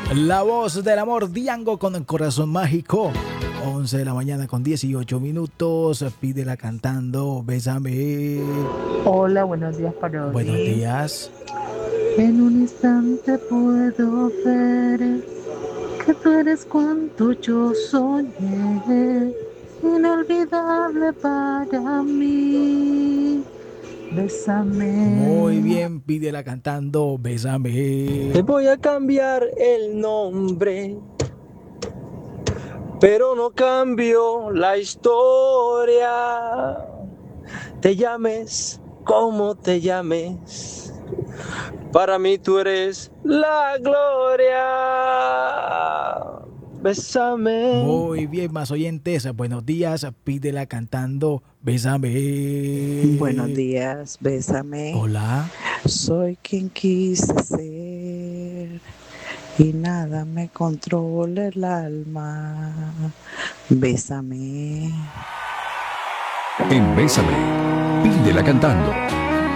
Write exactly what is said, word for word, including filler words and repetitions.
La voz del amor, Diango con el corazón mágico. once de la mañana con dieciocho minutos. Pídela cantando, bésame. Hola, buenos días, Buenos Parodi. días. En un instante puedo ver que tú eres cuanto yo soñé, inolvidable para mí. Muy Bésame. bien, pídela cantando, bésame. Te voy a cambiar el nombre, pero no cambio la historia. Te llames como te llames, para mí tú eres la gloria. Bésame. Muy bien, más oyentes. Buenos días, pídela cantando, Buenos bésame. días, bésame. Hola. Soy quien quise ser y nada me controla el alma. Bésame. En Bésame, pídela cantando.